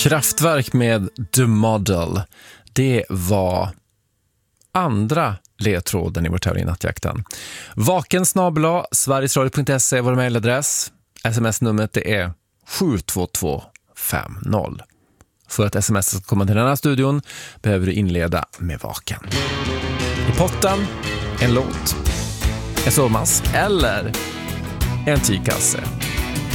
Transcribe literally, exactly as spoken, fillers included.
Kraftwerk med The Model. Det var andra ledtråden i vår tävling i Nattjakten. Vaken snabel-a sverigesradio punkt se är vår mejladress. Sms-numret det är sju två två fem noll. För att sms ska komma till den här studion behöver du inleda med vaken. I potten en låt, en sovmask eller en tygkasse.